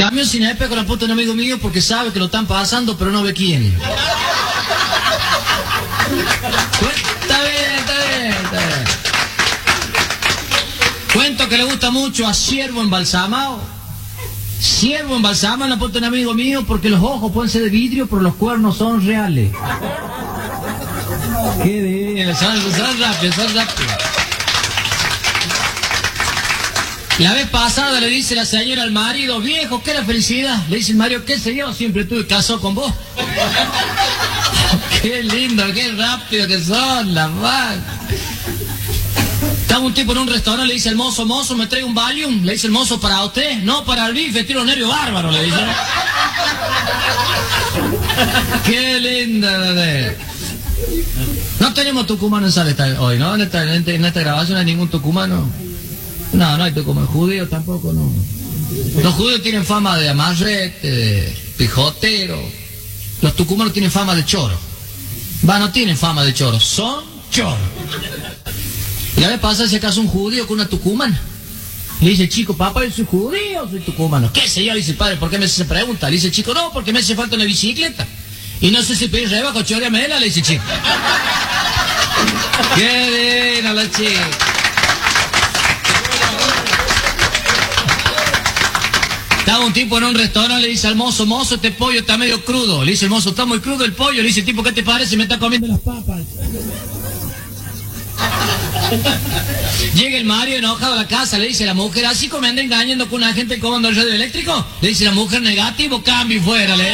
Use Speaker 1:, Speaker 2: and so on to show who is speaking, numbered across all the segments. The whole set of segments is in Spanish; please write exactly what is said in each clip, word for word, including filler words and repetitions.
Speaker 1: Camión sin espejo la puta un amigo mío porque sabe que lo están pasando, pero no ve quién. Está bien, está bien, está bien. Cuento que le gusta mucho a Ciervo Embalsamado. Ciervo Embalsamado la puta un amigo mío porque los ojos pueden ser de vidrio, pero los cuernos son reales. Qué bien, son, son rápidos, son rápidos. La vez pasada le dice la señora al marido, viejo, ¿qué es la felicidad? Le dice el marido, qué sé yo, siempre tuve casado con vos. Qué lindo, qué rápido que son las vacas. Estaba un tipo en un restaurante, le dice al mozo, mozo, ¿me trae un Valium? Le dice el mozo, ¿para usted? No, para el bife, tiro un nervio bárbaro, le dice. Qué lindo, bebé. No tenemos tucumano en sala hoy, ¿no? En esta, en esta grabación no hay ningún tucumano. No, no hay tucumano. Judío tampoco, no. Los judíos tienen fama de amarrete, de pijotero. Los tucumanos tienen fama de choro. Va, no tienen fama de choro, son choros. Y la vez pasa si acaso un judío con una tucumana. Le dice, chico, papá, yo soy judío, soy tucumano. ¿Qué sé yo? Le dice, padre, ¿por qué me hace esa pregunta? Le dice, chico, no, porque me hace falta una bicicleta. Y no sé si pedís rebajo, choreamela, le dice, chico. Qué linda la chica. Estaba un tipo en un restaurante, le dice al mozo, mozo, este pollo está medio crudo. Le dice el mozo, está muy crudo el pollo. Le dice el tipo, ¿qué te parece? Me está comiendo las papas. Llega el Mario enojado a la casa, le dice la mujer, así como me anda engañando con una gente comando el radio eléctrico. Le dice la mujer, negativo, cambio y fuera, le.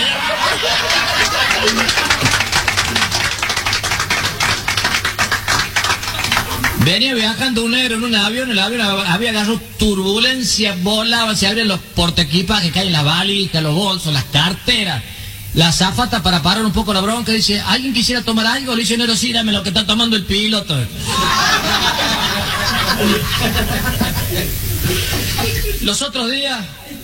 Speaker 1: Venía viajando un negro en un avión, el avión había agarrado turbulencia, volaba, se abren los portaequipajes, caen las valijas, los bolsos, las carteras. La azafata, para parar un poco la bronca, dice, ¿alguien quisiera tomar algo? Le dice, no, sí, dame lo que está tomando el piloto. Los otros días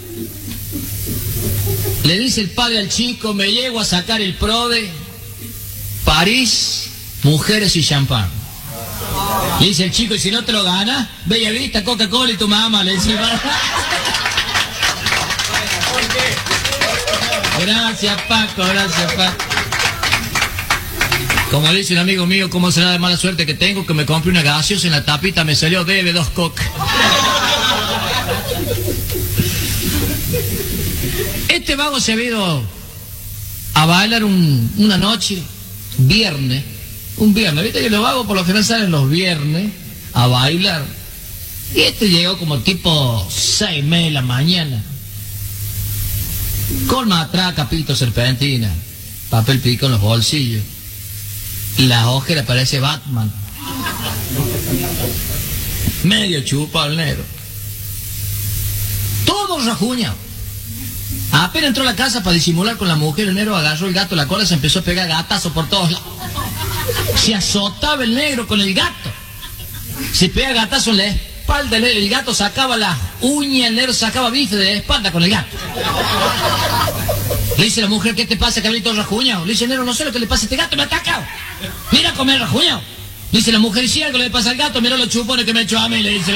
Speaker 1: le dice el padre al chico, me llego a sacar el PRODE, París, mujeres y champán. Le dice el chico, y si no te lo ganas, Bella Vista, Coca-Cola y tu mamá, le dice. Gracias, Paco, gracias, Paco. Como le dice un amigo mío, ¿cómo será de mala suerte que tengo? Que me compré una gaseosa en la tapita, me salió bebe dos coca. Este vago se ha ido a bailar un, una noche, viernes, un viernes, viste que los vagos por lo general salen los viernes a bailar. Y este llegó como tipo seis y media de la mañana. Con matraca, pito, serpentina, papel pico en los bolsillos. La ojera parece Batman. Medio chupa al negro. Todo rajuñado. Apenas entró a la casa para disimular con la mujer, el negro agarró el gato, la cola, se empezó a pegar gatazo por todos lados. Se azotaba el negro con el gato. Se pega gatazo en la espalda, el gato sacaba la uña, el negro sacaba bife de la espalda con el gato. Le dice la mujer, ¿qué te pasa, cabrito rajuñado? Le dice el negro, no sé lo que le pasa a este gato, me ha atacado. Mira a comer rajuñado. Le dice la mujer, y si algo le pasa al gato, mira los chupones que me echó a mí, le dice.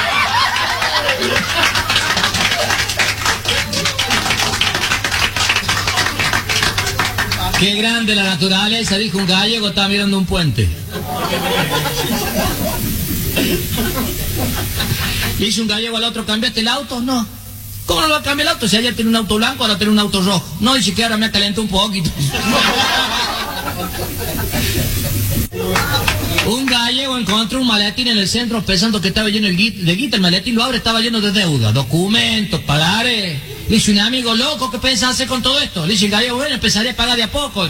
Speaker 1: Qué grande la naturaleza, dijo un gallego, estaba mirando un puente. Le dice un gallego al otro, ¿cambiaste el auto? No. ¿Cómo no lo va a cambiar el auto? Si ayer tiene un auto blanco, ahora tiene un auto rojo. No, dice que ahora me ha calentado un poquito. Un gallego encontró un maletín en el centro pensando que estaba lleno de guita. El maletín lo abre, estaba lleno de deuda, documentos, pagares. Le dice un amigo, loco, ¿qué pensás hacer con todo esto? Le dice el gallego, bueno, empezaré a pagar de a poco.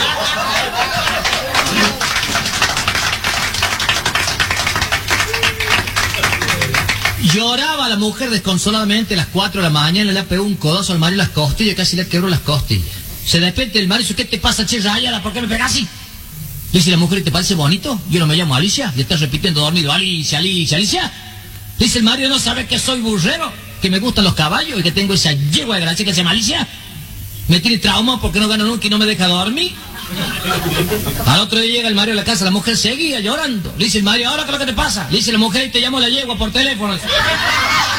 Speaker 1: Lloraba la mujer desconsoladamente a las cuatro de la mañana, le pegó un codazo al marido en las costillas, casi le quebró las costillas. Se despierta el marido y dice, ¿qué te pasa, che, rayada? ¿Por qué me pegas así? Le dice la mujer, ¿te parece bonito? Yo no me llamo Alicia, y estás repitiendo dormido, Alicia, Alicia, Alicia. Le dice el marido, ¿no sabe que soy burrero? Que me gustan los caballos y que tengo esa yegua de gracia que se llama Alicia. Me tiene trauma porque no gano nunca y no me deja dormir. Al otro día llega el marido a la casa, la mujer seguía llorando. Le dice el marido, ¿ahora qué es lo que te pasa? Le dice la mujer, te llamo la yegua por teléfono.